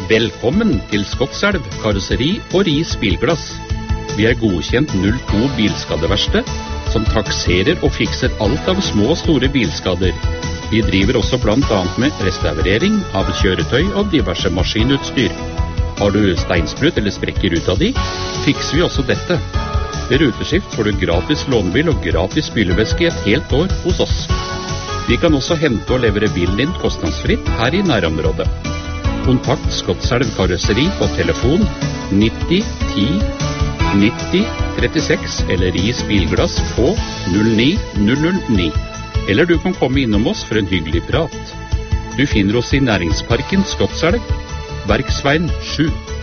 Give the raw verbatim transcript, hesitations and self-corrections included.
Velkommen til Skotselv Karosseri og Ris Bilglass. Vi er godkjent null to bilskadeverksted, som takserer og fikser alt av små og store bilskader. Vi driver også blant annet med restaurering av kjøretøy og diverse maskinutstyr. Har du steinsprut eller sprekker ut av de, fikser vi også dette. Ved ruteskift får du gratis lånebil og gratis spylevæske et helt år hos oss. Vi kan også hente og levere bilen din kostnadsfritt her i nærområdet. Kontakt Skotselv Karosseri på telefon nitti ti nitti trettiseks eller Ris Bilglass på null ni null null ni. Eller du kan komme innom oss for en hyggelig prat. Du finner oss i Næringsparken Skotselv, Verksveien sju.